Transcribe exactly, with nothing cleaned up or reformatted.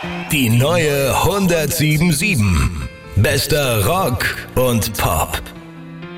Die neue hundertsieben Komma sieben. Bester Rock und Pop.